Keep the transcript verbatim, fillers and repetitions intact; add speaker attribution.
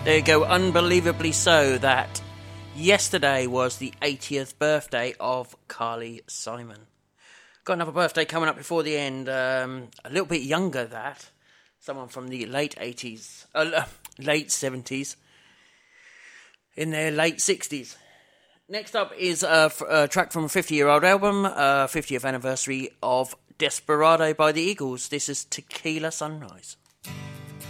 Speaker 1: There you go, unbelievably so, that yesterday was the eightieth birthday of Carly Simon. Got another birthday coming up before the end, um, a little bit younger that, someone from the late eighties, uh, late seventies, in their late sixties. Next up is a, a track from a fifty-year-old album, uh, fiftieth anniversary of Desperado by the Eagles. This is Tequila Sunrise.